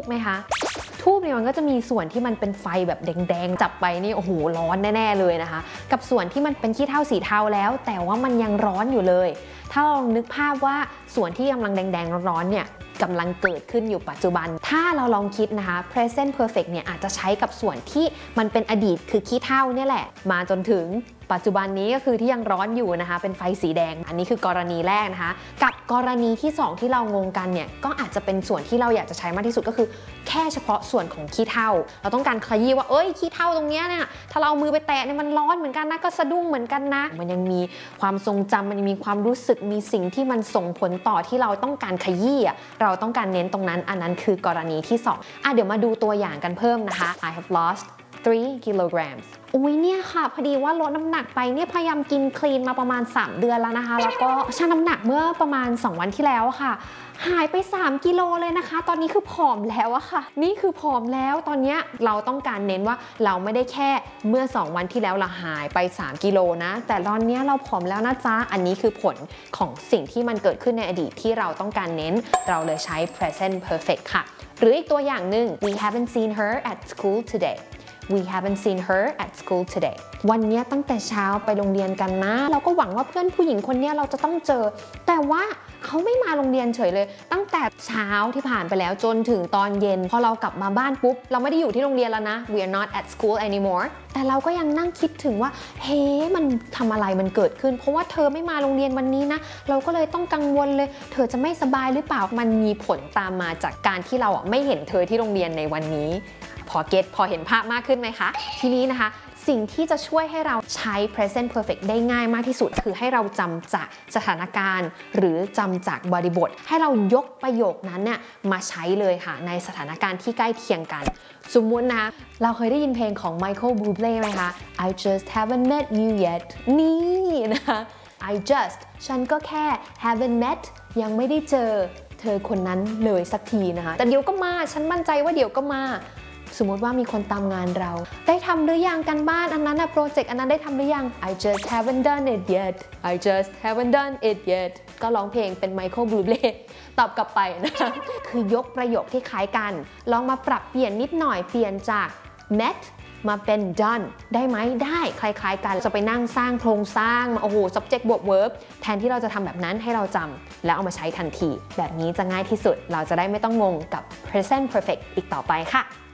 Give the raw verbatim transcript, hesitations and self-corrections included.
ไหมคะทูบเนี่ยมันก็จะมีส่วนที่มันเป็นไฟแบบแดงๆจับไปนี่โอ้โหร้อนแน่ๆเลยนะคะกับส่วนที่มันเป็นขี้เถ้าสีเทาแล้วแต่ว่ามันยังร้อนอยู่เลยถ้าเราลองนึกภาพว่าส่วนที่กำลังแดงๆร้อนๆเนี่ยกำลังเกิดขึ้นอยู่ปัจจุบันถ้าเราลองคิดนะคะ present perfect เนี่ยอาจจะใช้กับส่วนที่มันเป็นอดีตคือขี้เถ้าเนี่ยแหละมาจนถึงปัจจุบันนี้ก็คือที่ยังร้อนอยู่นะคะเป็นไฟสีแดงอันนี้คือกรณีแรกนะคะกับกรณีที่สองที่เรางงกันเนี่ยก็อาจจะเป็นส่วนที่เราอยากจะใช้มากที่สุดก็คือแค่เฉพาะส่วนของขี้เถ้าเราต้องการขยี้ว่าเอ้ยขี้เถ้าตรงเนี้ยเนี่ยถ้าเราเอามือไปแตะเนี่ยมันร้อนเหมือนกันนะก็สะดุ้งเหมือนกันนะมันยังมีความทรงจำมันยังมีความรู้สึกมีสิ่งที่มันส่งผลต่อที่เราต้องการขยี้เราต้องการเน้นตรงนั้นอันนั้นคือกรณีที่สองอ่ะเดี๋ยวมาดูตัวอย่างกันเพิ่มนะคะ I have lost three kilograms อุ้ยเนี่ยค่ะพอดีว่าลดน้ำหนักไปเนี่ยพยายามกินคลีนมาประมาณสามเดือนแล้วนะคะแล้วก็ชั่งน้ำหนักเมื่อประมาณสองวันที่แล้วค่ะหายไปสามกิโลเลยนะคะตอนนี้คือผอมแล้วอะค่ะนี่คือผอมแล้วตอนนี้เราต้องการเน้นว่าเราไม่ได้แค่เมื่อสองวันที่แล้วเราหายไปสามกิโลนะแต่ตอนนี้เราผอมแล้วนะจ๊ะอันนี้คือผลของสิ่งที่มันเกิดขึ้นในอดีตที่เราต้องการเน้นเราเลยใช้ present perfect ค่ะหรืออีกตัวอย่างหนึ่ง we haven't seen her at school today We haven't seen her at school today วันนี้ตั้งแต่เช้าไปโรงเรียนกันนะเราก็หวังว่าเพื่อนผู้หญิงคนนี้เราจะต้องเจอแต่ว่าเขาไม่มาโรงเรียนเฉยเลยตั้งแต่เช้าที่ผ่านไปแล้วจนถึงตอนเย็นพอเรากลับมาบ้านปุ๊บเราไม่ได้อยู่ที่โรงเรียนแล้วนะ We are not at school anymore แต่เราก็ยังนั่งคิดถึงว่าเฮ้มันทำอะไรมันเกิดขึ้นเพราะว่าเธอไม่มาโรงเรียนวันนี้นะเราก็เลยต้องกังวลเลยเธอจะไม่สบายหรือเปล่ามันมีผลตามมาจากการที่เราไม่เห็นเธอที่โรงเรียนในวันนี้พอเก็ตพอเห็นภาพมากขึ้นไหมคะทีนี้นะคะสิ่งที่จะช่วยให้เราใช้ present perfect ได้ง่ายมากที่สุดคือให้เราจำจากสถานการณ์หรือจำจากบริบทให้เรายกประโยคนั้นเนี่ยมาใช้เลยค่ะในสถานการณ์ที่ใกล้เคียงกันสมมุตินะเราเคยได้ยินเพลงของ Michael Bublé ไหมคะ I just haven't met you yet นี่นะคะ I just ฉันก็แค่ haven't met ยังไม่ได้เจอเธอคนนั้นเลยสักทีนะคะแต่เดี๋ยวก็มาฉันมั่นใจว่าเดี๋ยวก็มาสมมติว่ามีคนตามงานเราได้ทำหรือยังกันบ้านอันนั้นนะโปรเจกต์อันนั้นได้ทำหรือยัง I just haven't done it yet I just haven't done it yet ก็ร้องเพลงเป็น Michael Bublé ตอบกลับไปนะคะคือยกประโยคที่คล้ายกันลองมาปรับเปลี่ยนนิดหน่อยเปลี่ยนจาก met มาเป็น done ได้ไหมได้คล้ายๆกันจะไปนั่งสร้างโครงสร้างมาโอ้โห subject บวก verb แทนที่เราจะทำแบบนั้นให้เราจำแล้วเอามาใช้ทันทีแบบนี้จะง่ายที่สุดเราจะได้ไม่ต้องงงกับ present perfect อีกต่อไปค่ะ